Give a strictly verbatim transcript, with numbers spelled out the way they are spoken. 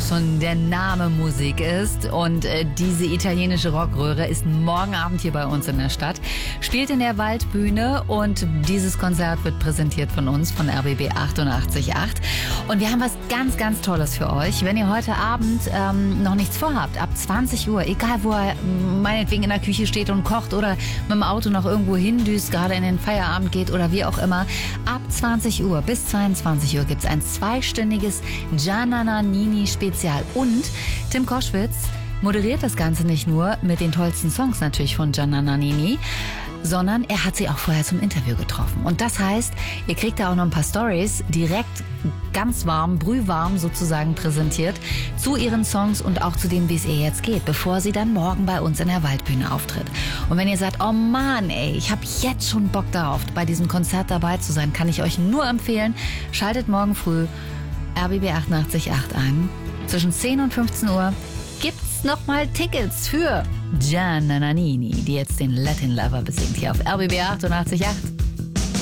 schon der Name Musik ist. Und äh, diese italienische Rockröhre ist morgen Abend hier bei uns in der Stadt, spielt in der Waldbühne und dieses Konzert wird präsentiert von uns, von R B B achtundachtzig Komma acht. Und wir haben was ganz, ganz Tolles für euch. Wenn ihr heute Abend ähm, noch nichts vorhabt, ab zwanzig Uhr, egal wo er meinetwegen in der Küche steht und kocht oder mit dem Auto noch irgendwo hindüst, gerade in den Feierabend geht oder wie auch immer, ab zwanzig Uhr bis zweiundzwanzig Uhr gibt es ein zweistündiges Gianna Nannini Spezial. Und Tim Koschwitz moderiert das Ganze nicht nur mit den tollsten Songs natürlich von Gianna Nannini, sondern er hat sie auch vorher zum Interview getroffen. Und das heißt, ihr kriegt da auch noch ein paar Stories direkt ganz warm, brühwarm sozusagen präsentiert zu ihren Songs und auch zu dem, wie es ihr jetzt geht, bevor sie dann morgen bei uns in der Waldbühne auftritt. Und wenn ihr sagt, oh Mann, ey, ich habe jetzt schon Bock darauf, bei diesem Konzert dabei zu sein, kann ich euch nur empfehlen, schaltet morgen früh R B B achtundachtzig Komma acht ein. Zwischen zehn und fünfzehn Uhr gibt's nochmal Tickets für Gianna Nannini, die jetzt den Latin Lover besingt hier auf R B B achtundachtzig Komma acht.